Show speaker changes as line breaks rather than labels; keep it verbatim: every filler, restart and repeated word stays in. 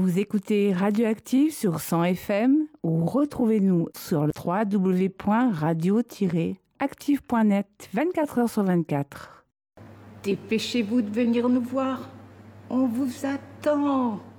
Vous écoutez Radioactive sur cent F M ou retrouvez-nous sur le w w w point radio tiret active point net vingt-quatre heures sur vingt-quatre.
Dépêchez-vous de venir nous voir. On vous attend.